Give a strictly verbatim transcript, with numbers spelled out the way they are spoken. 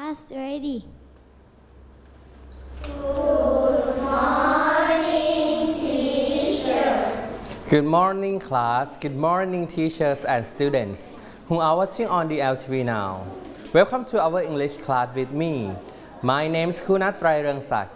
class ready. Good morning, class. Good morning, teachers and students who are watching on the L T V now. Welcome to our English class with me. My name is Kunat Trairangsak.